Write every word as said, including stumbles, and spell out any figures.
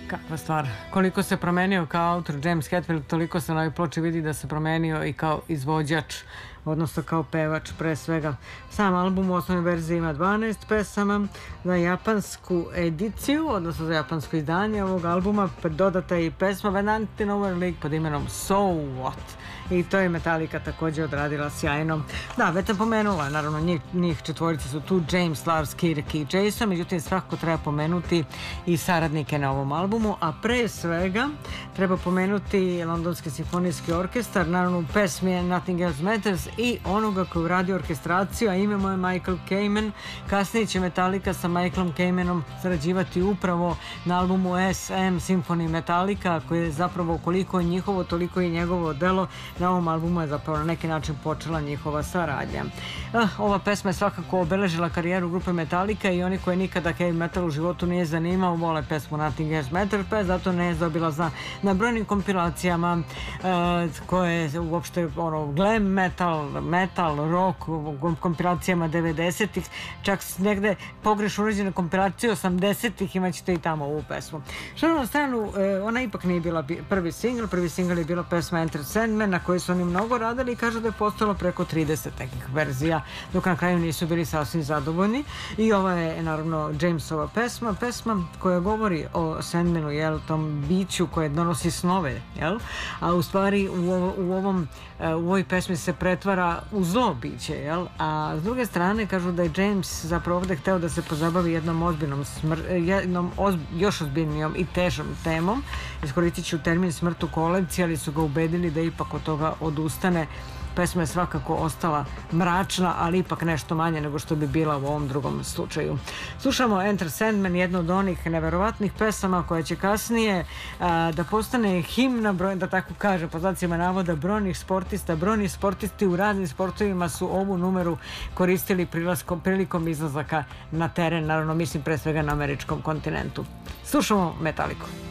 Kakva stvar. Koliko se promenio kao autor James Hetfield, toliko se na ovoj ploči vidi da se promenio i kao izvođač, odnosno kao pevač pre svega. Sam album u osnovnoj verziji ima dvanaest pesama. Za japansku ediciju, odnosno za japansko izdanje ovog albuma, dodata je i pesma Van Antin Over League pod imenom So What. I to je Metallica također odradila sjajno. Da, već sam pomenula, naravno njih, njih četvorice su tu, James, Lars, Kirk i Jason, međutim svakako treba pomenuti i saradnike na ovom albumu, a pre svega treba pomenuti Londonski simfonijski orkestar, naravno u pesmi je Nothing Else Matters i onoga koji uradio orkestraciju, a ime mu je Michael Kamen. Kasnije će Metallica sa Michaelom Kamenom sarađivati upravo na albumu S M Symphony Metallica, koji je zapravo koliko je njihovo, toliko i njegovo delo. Na ovom albumu je zapravo na neki način počela njihova saradnja. Ah, ova pesma je svakako obeležila karijeru grupe Metallica i oni koji nikada heavy metal u životu nije zanimao vole pesmu Nothing Else Matters, pa je zato ne je dobila za, na brojnim kompilacijama uh, koje uopšte ono, glam metal, metal, rock, kompilacijama devedesetih, čak negde pogrešno urađene kompilacije osamdesetih imaćete i tamo ovu pesmu. Što na stranu, ona ipak nije bila prvi singl, prvi singl je bila pesma Enter Sandman, na koji su oni mnogo radili i kažu da je postalo preko trideset nekih verzija, dok na kraju nisu bili sasvim zadovoljni. I ova je naravno Jamesova pesma, pesma koja govori o Sandmanu, jel, tom biću koje donosi snove, jel, a u stvari u, ovo, u, ovom, u ovoj pesmi se pretvara u zlo biće, jel, a s druge strane kažu da je James zapravo ovde hteo da se pozabavi jednom ozbiljnom smr... jednom ozb... još ozbiljnijom i težom temom. Iskoristit ću termin smrt u kolevci, ali su ga ubedili da ipak od toga odustane. Pesma je svakako ostala mračna, ali ipak nešto manje nego što bi bila u ovom drugom slučaju. Slušamo Enter Sandman, jednu od onih neverovatnih pesama koja će kasnije a, da postane himna, broj, da tako kaže, po znacima navoda, brojnih sportista. Brojni sportisti u raznim sportovima su ovu numeru koristili prilaskom, prilikom izlazaka na teren, naravno mislim pre svega na američkom kontinentu. Slušamo Metalliku.